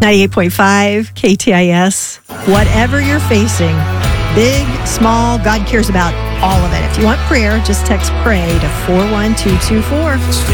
98.5 KTIS. Whatever you're facing, big, small, God cares about all of it. If you want prayer, just text PRAY to 41224.